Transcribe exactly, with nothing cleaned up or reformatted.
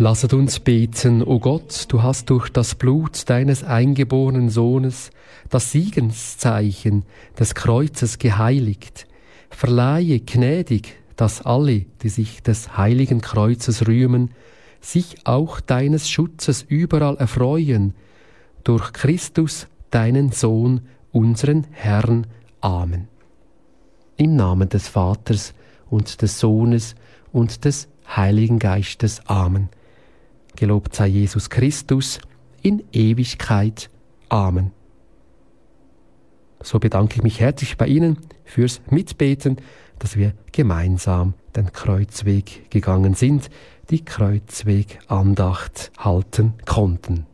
Lasset uns beten, o Gott, du hast durch das Blut deines eingeborenen Sohnes das Siegenszeichen des Kreuzes geheiligt. Verleihe gnädig, dass alle, die sich des heiligen Kreuzes rühmen, sich auch deines Schutzes überall erfreuen. Durch Christus, deinen Sohn, unseren Herrn. Amen. Im Namen des Vaters und des Sohnes und des Heiligen Geistes. Amen. Gelobt sei Jesus Christus in Ewigkeit. Amen. So bedanke ich mich herzlich bei Ihnen fürs Mitbeten, dass wir gemeinsam den Kreuzweg gegangen sind, die Kreuzwegandacht halten konnten.